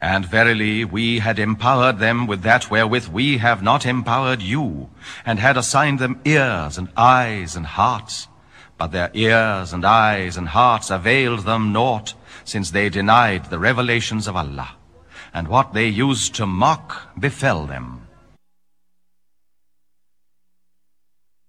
And verily we had empowered them with that wherewith we have not empowered you, and had assigned them ears and eyes and hearts. But their ears and eyes and hearts availed them naught, since they denied the revelations of Allah. And what they used to mock befell them.